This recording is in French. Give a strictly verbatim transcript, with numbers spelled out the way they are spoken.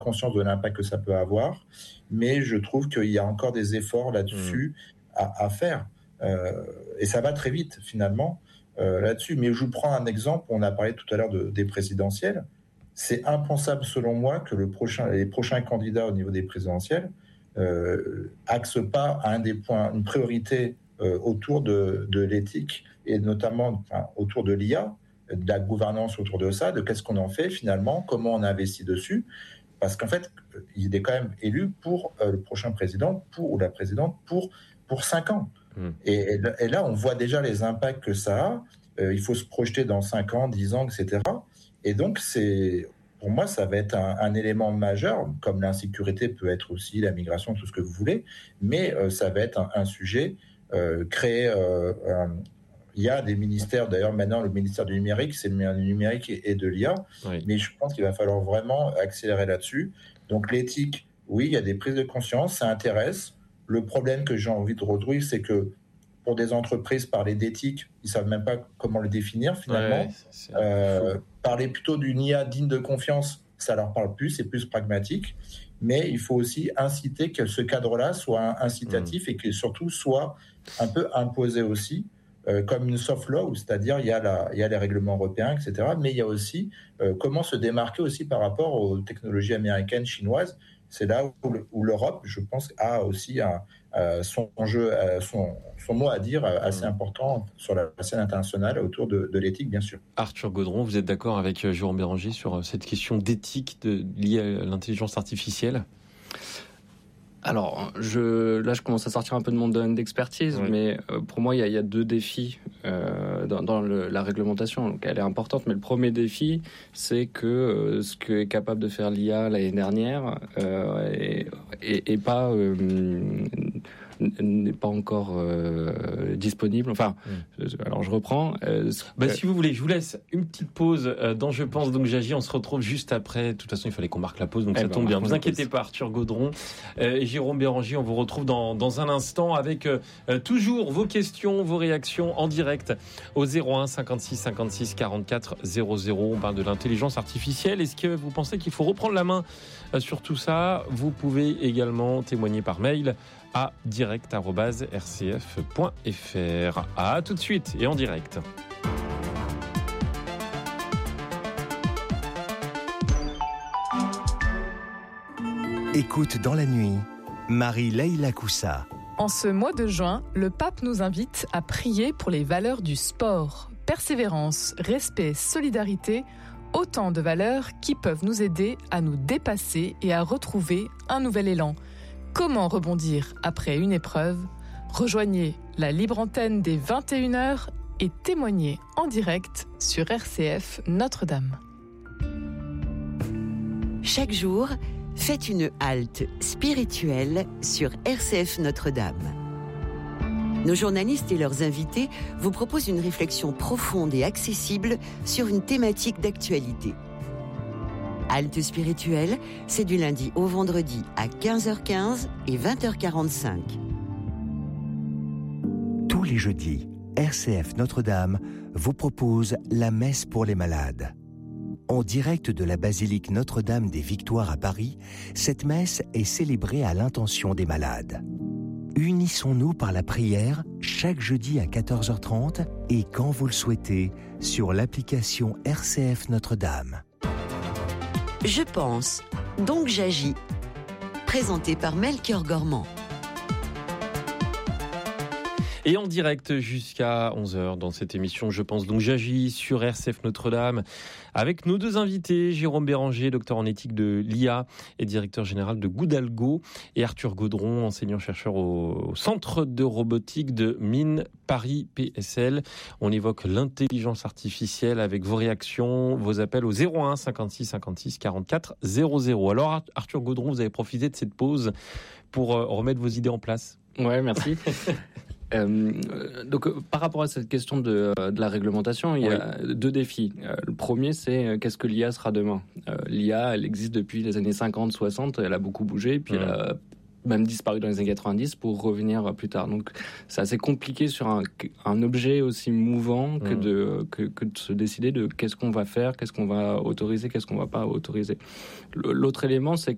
conscience de l'impact que ça peut avoir, mais je trouve qu'il y a encore des efforts là-dessus mmh. à, à faire. Euh, et ça va très vite, finalement, euh, là-dessus. Mais je vous prends un exemple, on a parlé tout à l'heure de, des présidentielles. C'est impensable, selon moi, que le prochain, les prochains candidats au niveau des présidentielles euh, axent pas à un des points, une priorité euh, autour de, de l'éthique, et notamment enfin, autour de l'I A, de la gouvernance autour de ça, de qu'est-ce qu'on en fait finalement, comment on investit dessus, parce qu'en fait, il est quand même élu pour euh, le prochain président, pour ou la présidente, pour pour cinq ans. Mmh. Et, et là, on voit déjà les impacts que ça a. Euh, il faut se projeter dans cinq ans, dix ans, et cetera. Et donc, c'est, pour moi, ça va être un, un élément majeur, comme l'insécurité peut être aussi, la migration, tout ce que vous voulez, mais euh, ça va être un, un sujet euh, créé. Euh, un, il y a des ministères, d'ailleurs maintenant le ministère du numérique, c'est le numérique et de l'I A, oui. Mais je pense qu'il va falloir vraiment accélérer là-dessus. Donc l'éthique, oui, il y a des prises de conscience, ça intéresse. Le problème que j'ai envie de retrouver, c'est que pour des entreprises, parler d'éthique, ils ne savent même pas comment le définir finalement. Ouais, c'est euh, parler plutôt d'une I A digne de confiance, ça ne leur parle plus, c'est plus pragmatique. Mais il faut aussi inciter que ce cadre-là soit incitatif mmh. et qu'il surtout soit un peu imposé aussi. Euh, comme une soft law, c'est-à-dire il y a la, il y a les règlements européens, et cetera. Mais il y a aussi euh, comment se démarquer aussi par rapport aux technologies américaines, chinoises. C'est là où, où l'Europe, je pense, a aussi un, euh, son jeu, euh, son, son mot à dire euh, assez important sur la scène internationale autour de, de l'éthique, bien sûr. Arthur Gaudron, vous êtes d'accord avec Jérôme Béranger sur cette question d'éthique de, liée à l'intelligence artificielle ? Alors, je, là, je commence à sortir un peu de mon domaine d'expertise, oui. mais euh, pour moi, il y a, il y a deux défis euh, dans, dans le, la réglementation. Donc, elle est importante, mais le premier défi, c'est que euh, ce que est capable de faire l'I A l'année dernière euh, est, est, est pas euh, n'est pas encore euh, disponible. Enfin, mmh. alors je reprends. Euh, bah, euh, si vous voulez, je vous laisse une petite pause euh, dans Je pense donc j'agis. On se retrouve juste après. De toute façon, il fallait qu'on marque la pause, donc eh ça ben, tombe bien. Ne vous inquiétez pas, Arthur Gaudron euh, et Jérôme Béranger. On vous retrouve dans dans un instant avec euh, toujours vos questions, vos réactions en direct au zéro un cinquante-six cinquante-six quarante-quatre zéro zéro. On parle de l'intelligence artificielle. Est-ce que vous pensez qu'il faut reprendre la main euh, sur tout ça ? Vous pouvez également témoigner par mail à direct arobase r c f point f r. À tout de suite et en direct. Écoute dans la nuit, Marie-Leila Coussa. En ce mois de juin, le pape nous invite à prier pour les valeurs du sport. Persévérance, respect, solidarité, autant de valeurs qui peuvent nous aider à nous dépasser et à retrouver un nouvel élan. Comment rebondir après une épreuve ? Rejoignez la libre antenne des vingt et une heures et témoignez en direct sur R C F Notre-Dame. Chaque jour, faites une halte spirituelle sur R C F Notre-Dame. Nos journalistes et leurs invités vous proposent une réflexion profonde et accessible sur une thématique d'actualité. Halte spirituelle, c'est du lundi au vendredi à quinze heures quinze et vingt heures quarante-cinq. Tous les jeudis, R C F Notre-Dame vous propose la messe pour les malades. En direct de la basilique Notre-Dame des Victoires à Paris, cette messe est célébrée à l'intention des malades. Unissons-nous par la prière chaque jeudi à quatorze heures trente et quand vous le souhaitez sur l'application R C F Notre-Dame. Je pense, donc j'agis. Présenté par Melchior Gormand. Et en direct jusqu'à onze heures dans cette émission Je pense donc j'agis sur R C F Notre-Dame avec nos deux invités, Jérôme Béranger, docteur en éthique de l'I A et directeur général de Goodalgo, et Arthur Gaudron, enseignant-chercheur au Centre de robotique de Mines Paris P S L. On évoque l'intelligence artificielle avec vos réactions, vos appels au zéro un cinquante-six cinquante-six quarante-quatre zéro zéro. Alors Arthur Gaudron, vous avez profité de cette pause pour remettre vos idées en place. Ouais, merci. Euh, donc, euh, par rapport à cette question de, euh, de la réglementation, il y a oui. deux défis. Euh, le premier, c'est euh, qu'est-ce que l'I A sera demain ? euh, L'I A, elle existe depuis les années cinquante soixante, elle a beaucoup bougé, puis mmh. elle a même disparu dans les années quatre-vingt-dix pour revenir plus tard. Donc, c'est assez compliqué sur un, un objet aussi mouvant que, mmh. de, que, que de se décider de qu'est-ce qu'on va faire, qu'est-ce qu'on va autoriser, qu'est-ce qu'on va pas autoriser. L'autre élément, c'est